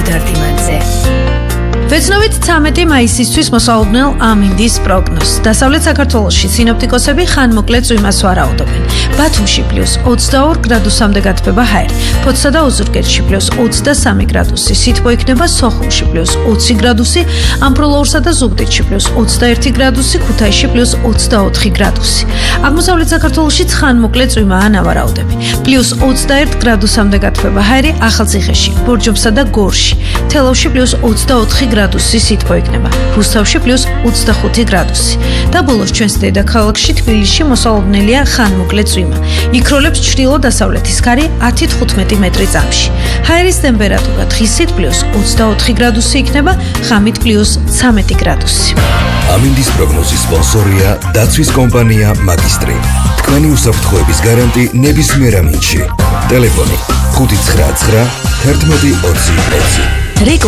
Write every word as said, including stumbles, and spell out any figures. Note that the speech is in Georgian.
დარდიმანზე. ვეცნობით ცამეტი მაისისთვის მოსალოდნელ ამინდის პროგნოზს. დასავლეთ საქართველოში სინოპტიკოსები ხანმოკლე წვიმას ვარაუდობენ. ბათუმში პლუს ოცდაორ გრადუსამდე გათბება ჰაერი, ფოთსა და ოზურგეთში პლუს ოცდასამი გრადუსი, სითბო იქნება სოხუმში პლუს ოცი გრადუსი, ამბროლაურსა და ზუგდიდში პლუს ოცდაერთი გრადუსი, ქუთაისში პლუს ოცდაოთხი გრადუსი. აღმოსავლეთ საქართველოში ხანმოკლე წვიმაა ნავარაუდები. პლუს ოცდაერთ გრადუსამდე გათბება ჰაერი ახალციხეში, ბორჯომსა და გორში, თელავში პლუს ოცდაოთხი გრადუსი სითბო იქნება, რუსთავში პლუს ოცდახუთი გრადუსი. და ბოლოს ჩვენს დედაქალაქში თბილისში მოსალოდნელია ხანმოკლე წვიმა. იქროლებს ჩრდილო-დასავლეთის ქარი ათი თხუთმეტი მეტრი წამში. ჰაერის ტემპერატურა დღისით პლუს ოცდაოთხი გრადუსი იქნება, ღამით პლუს ცამეტი გრადუსი. ამინდის პროგნოზის სპონსორია დაცვის კომპანია მაგისტრი. თქვენი უსაფრთხოების გარანტი ნებისმიერ ამინდში. ტელეფონი ხუთი ცხრა ცხრა ერთმეტი ოცი ოცი.